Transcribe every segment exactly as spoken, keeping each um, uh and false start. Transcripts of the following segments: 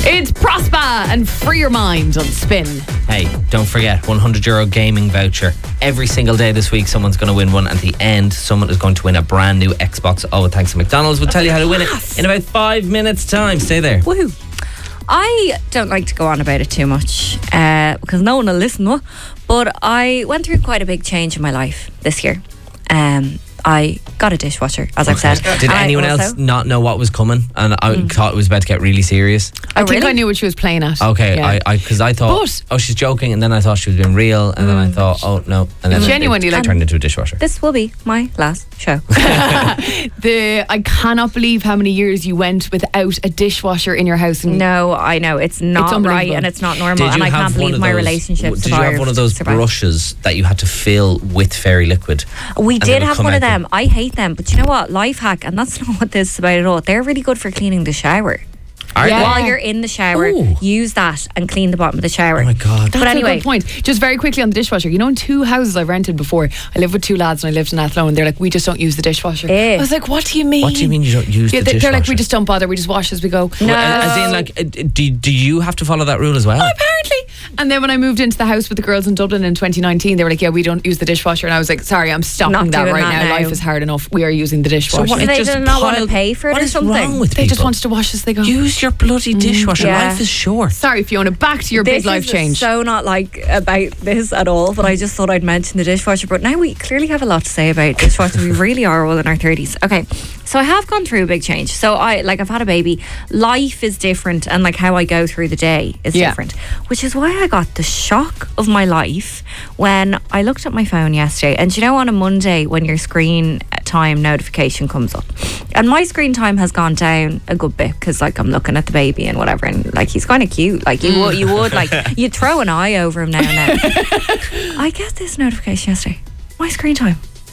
It's Prosper and Free Your Mind on Spin. Hey, don't forget, one hundred euro gaming voucher. Every single day this week, someone's going to win one. At the end, someone is going to win a brand new Xbox. Oh, thanks to McDonald's. We'll tell you how to win it in about five minutes' time. Stay there. Woohoo. I don't like to go on about it too much uh, because no one will listen, no? But I went through quite a big change in my life this year. Um, I got a dishwasher, as I've said. Did And anyone I also, else not know what was coming? And I Mm. thought it was about to get really serious. I Oh, think really? I knew what she was playing at. Okay, Yeah. I because I, thought, But- oh, she's joking, and then I thought she was being real, and then I thought, oh no, and then Genuinely, it, it like- turned into a dishwasher. This will be my last show. The I cannot believe how many years you went without a dishwasher in your house. And No, I know. It's not It's right unbelievable. and it's not normal. Did you And I have can't one believe of my those- relationship Did survived. you have one of those survived. brushes that you had to fill with fairy liquid? We And did it'll have come one of out them. I hate them. But you know what? Life hack, and that's not what this is about at all. They're really good for cleaning the shower. Are Yeah. they? While you're in the shower, Ooh. use that and clean the bottom of the shower. Oh my God. That's But anyway, a good point. Just very quickly on the dishwasher. You know, in two houses I've rented before, I lived with two lads and I lived in Athlone, and they're like, we just don't use the dishwasher. Eh. I was like, what do you mean? What do you mean you don't use Yeah, the they- dishwasher? they're like, we just don't bother. We just wash as we go. No. Well, as in, like, uh, do, do you have to follow that rule as well? Apparently. And then when I moved into the house with the girls in Dublin in twenty nineteen, they were like, yeah, we don't use the dishwasher. And I was like, sorry, I'm stopping Not that doing right that now. now. Life is hard enough. We are using the dishwasher. what- It They just do not want to piled- pay for it What or is something? wrong with They people? just wanted to wash as they go. Use your bloody dishwasher. Yeah. Life is short. Sorry, Fiona, back to your This big life is change. so not like about this at all, but I just thought I'd mention the dishwasher. But now we clearly have a lot to say about dishwasher. We really are all in our thirties. Okay, so I have gone through a big change. So I like I've had a baby. Life is different, and like how I go through the day is Yeah. different. Which is why I got the shock of my life when I looked at my phone yesterday. And you know, on a Monday when your screen time notification comes up, and my screen time has gone down a good bit because like I'm looking at the baby and whatever, and like he's kind of cute. Like you would, you would like you'd throw an eye over him now and then. I get this notification yesterday. My screen time,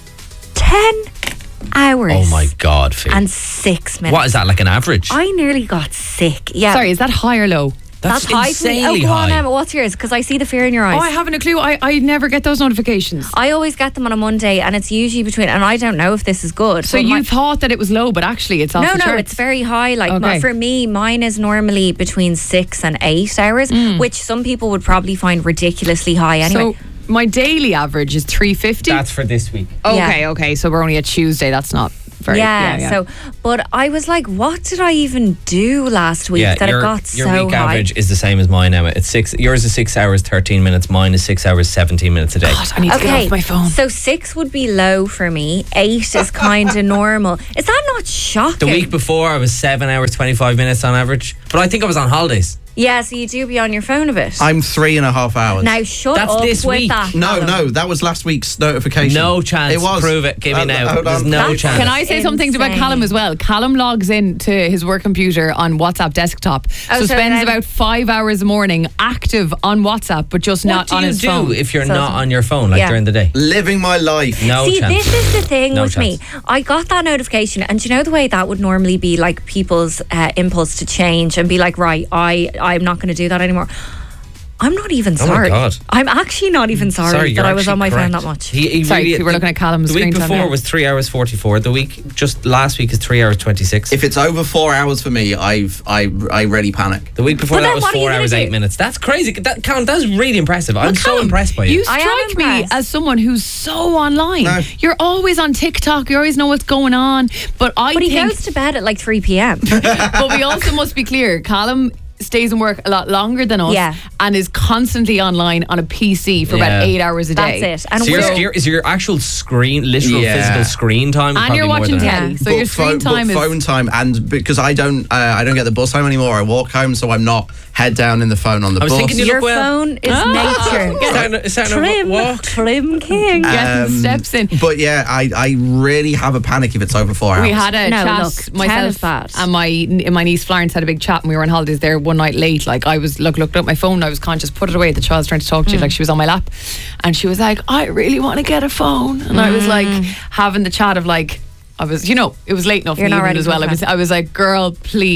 ten hours. Oh my God, Fee. And six minutes. What is that, like an average? I nearly got sick. Yeah. Sorry, is that high or low? That's, high for me. Oh, insanely go on, high. Emma. What's yours? Because I see the fear in your eyes. Oh, I haven't a clue. I, I never get those notifications. I always get them on a Monday, and it's usually between. And I don't know if this is good. So but you my- thought that it was low, but actually it's off No, the no, charts. it's very high. Like my, Okay. for me, mine is normally between six and eight hours, Mm. which some people would probably find ridiculously high. Anyway, So my daily average is three fifty. That's for this week. Okay, Yeah. okay. So we're only at Tuesday. That's not very. yeah, Yeah, yeah. So, but I was like, what did I even do last week that your, it got your so week high? average is the same as mine, Emma. It's six. Yours is six hours thirteen minutes. Mine is six hours seventeen minutes a day. God, I need to get Okay, off my phone. so six would be low for me. Eight is kind of normal. Is that not shocking? The week before, I was seven hours twenty five minutes on average. But I think I was on holidays. Yeah, so you do be on your phone a bit. I'm three and a half hours. Now shut That's up this with week. that. no, Callum. no, that was last week's notification. No chance. It was. Prove it. Give me Uh, now. hold There's on. no That's- chance. Can I say something about insane. Callum as well? Callum logs in to his work computer on WhatsApp desktop. Oh, so so spends then- about five hours a morning active on WhatsApp, but just What not do on you his do phone. if you're So- not on your phone, like Yeah. during the day? Living my life. No See, chance. this is the thing No with chance. me. I got that notification, and you know the way that would normally be like people's uh, impulse to change and be like, right, I, I'm not going to do that anymore. I'm not even Oh my sorry. God. I'm actually not even sorry, Sorry, that you're I was actually on my phone correct. that much. He, he Sorry, really, we were looking at Callum's The week screen time before there. was three hours forty-four. The week just last week is three hours twenty-six. If it's over four hours for me, I've I I really panic. The week before But that then was what are you four gonna hours do? eight minutes. That's crazy. That count. That's really impressive. I'm so Callum, impressed by you. You I am strike me impressed. as someone who's so online. No. You're always on TikTok. You always know what's going on. But I But he think, goes to bed at like three p.m. but we also must be clear. Callum stays in work a lot longer than us, Yeah. and is constantly online on a P C for Yeah. about eight hours a day. That's it. And So your, we're- scare, is your actual screen, literal Yeah. physical screen time? And you're probably more watching than that. telly, so But your screen phone, time but is. phone time, and because I don't uh, I don't get the bus home anymore. I walk home, so I'm not head down in the phone on the I was bus. thinking you Your look well. phone is Ah. nature. Is that, is that Trim, a walk? trim king. Getting Um, steps in. But yeah, I, I really have a panic if it's over four hours. We had a No, chat. look, ten myself is bad. and my my niece Florence had a big chat, and we were on holidays there one night late. Like I was look looked at my phone, I was conscious, put it away. The child's trying to talk to you, like she was on my lap, and she was like, "I really want to get a phone," and I was like having the chat of like, I was, you know, it was late enough You're in the not evening ready as for well. I that. was, I was like, "Girl, please."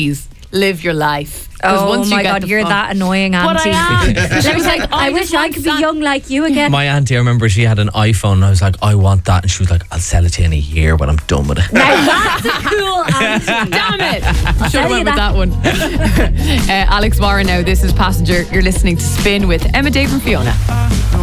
live your life. 'Cause Oh once you my get God, the you're phone- that annoying But I auntie. am. She was like, I, I wish just I want could be some- young like you again. My auntie, I remember she had an iPhone and I was like, I want that. And she was like, I'll sell it to you in a year when I'm done with it. Now that's a cool auntie. Damn it! Should tell have you went with that one. uh, Alex Warren now. This is Passenger. You're listening to Spin with Emma, Dave, and Fiona.